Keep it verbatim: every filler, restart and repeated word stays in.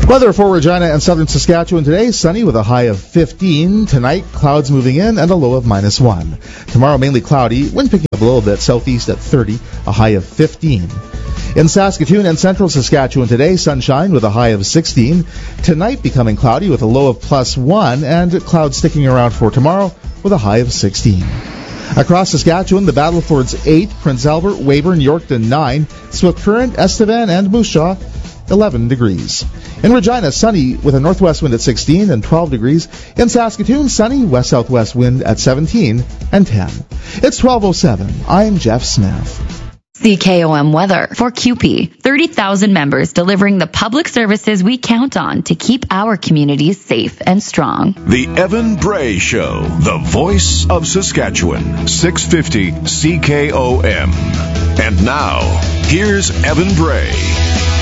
Weather for Regina and southern Saskatchewan today, sunny with a high of fifteen. Tonight, clouds moving in and a low of minus one. Tomorrow, mainly cloudy, wind picking up a little bit, southeast at thirty, a high of fifteen. In Saskatoon and central Saskatchewan today, sunshine with a high of sixteen. Tonight, becoming cloudy with a low of plus one, and clouds sticking around for tomorrow with a high of sixteen. Across Saskatchewan, the Battlefords eight, Prince Albert, Weyburn, Yorkton nine, Swift Current, Estevan, and Moose Jaw eleven degrees. In Regina, sunny with a northwest wind at sixteen and twelve degrees. In Saskatoon, sunny west-southwest wind at seventeen and ten. It's twelve oh seven. I'm Jeff Smith. C K O M weather for C U P E. thirty thousand members delivering the public services we count on to keep our communities safe and strong. The Evan Bray Show, the voice of Saskatchewan, six fifty C K O M. And now, here's Evan Bray.